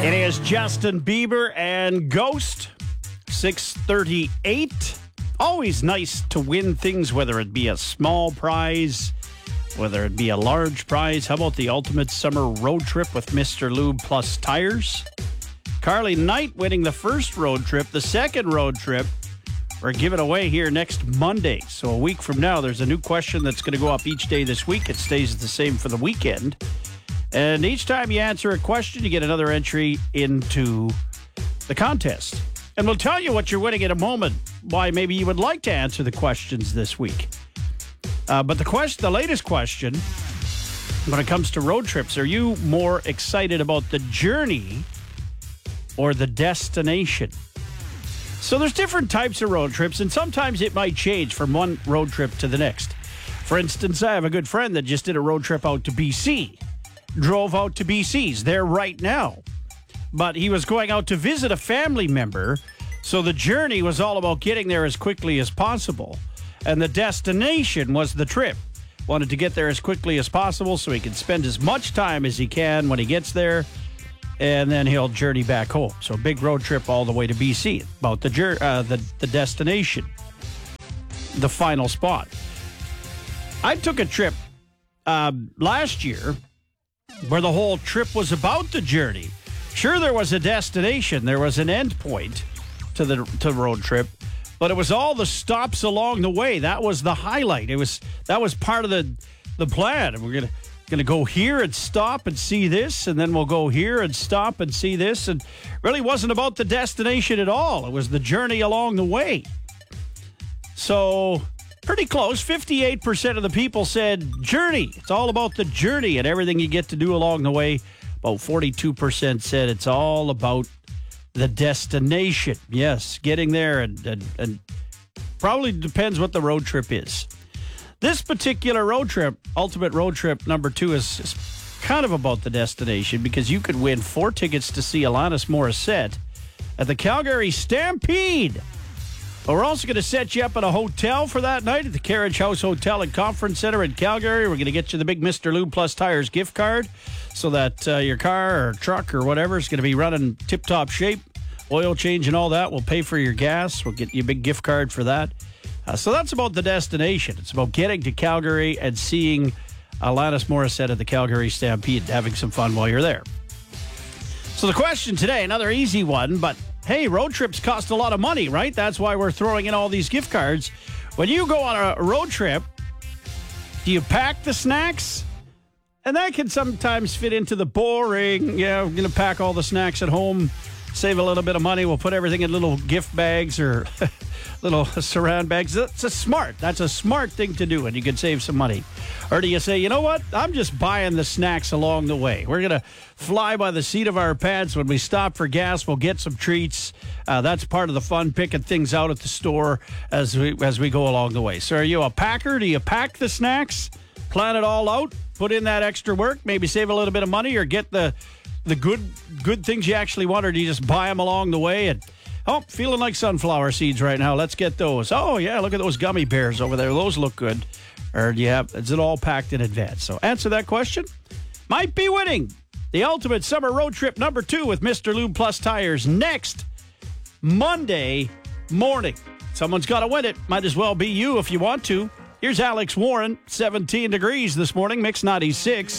It is Justin Bieber and Ghost, 6:38. Always nice to win things, whether it be a small prize, whether it be a large prize. How about the ultimate summer road trip with Mr. Lube Plus Tires? Carly Knight winning the first road trip. The second road trip, we're giving away here next Monday. So a week from now, there's a new question that's going to go up each day this week. It stays the same for the weekend. And each time you answer a question, you get another entry into the contest. And we'll tell you what you're winning in a moment, why maybe you would like to answer the questions this week. But the latest question, when it comes to road trips, are you more excited about the journey or the destination? So there's different types of road trips, and sometimes it might change from one road trip to the next. For instance, I have a good friend that just did a road trip out to BC. Drove out to BC. He's there right now. But he was going out to visit a family member, so the journey was all about getting there as quickly as possible. And the destination was the trip. Wanted to get there as quickly as possible so he can spend as much time as he can when he gets there, and then he'll journey back home. So a big road trip all the way to BC. About the destination, the final spot. I took a trip last year where the whole trip was about the journey. Sure, there was a destination. There was an end point to the road trip, but it was all the stops along the way. That was the highlight. That was part of the plan. We're gonna go here and stop and see this, and then we'll go here and stop and see this. And really wasn't about the destination at all. It was the journey along the way. So pretty close. 58% of the people said journey. It's all about the journey and everything you get to do along the way. About 42% said it's all about the destination. Yes, getting there and probably depends what the road trip is. This particular road trip, Ultimate Road Trip number 2, is kind of about the destination because you could win 4 tickets to see Alanis Morissette at the Calgary Stampede. But we're also going to set you up at a hotel for that night at the Carriage House Hotel and Conference Center in Calgary. We're going to get you the big Mr. Lube Plus Tires gift card so that your car or truck or whatever is going to be running tip-top shape. Oil change and all that. We'll pay for your gas. We'll get you a big gift card for that. So that's about the destination. It's about getting to Calgary and seeing Alanis Morissette at the Calgary Stampede and having some fun while you're there. So the question today, another easy one, but hey, road trips cost a lot of money, right? That's why we're throwing in all these gift cards. When you go on a road trip, do you pack the snacks? And that can sometimes fit into the boring, we're going to pack all the snacks at home, save a little bit of money. We'll put everything in little gift bags or little saran bags. That's a smart thing to do, and you can save some money. Or do you say, you know what? I'm just buying the snacks along the way. We're going to fly by the seat of our pants. When we stop for gas, we'll get some treats. That's part of the fun, picking things out at the store as we go along the way. So are you a packer? Do you pack the snacks? Plan it all out? Put in that extra work? Maybe save a little bit of money or get the good things you actually want, or do you just buy them along the way? And feeling like sunflower seeds right now. Let's get those. Oh, yeah, look at those gummy bears over there. Those look good. Or is it all packed in advance? So answer that question. Might be winning the Ultimate Summer Road Trip number 2 with Mr. Lube Plus Tires next Monday morning. Someone's got to win it. Might as well be you if you want to. Here's Alex Warren, 17 degrees this morning, Mix 96.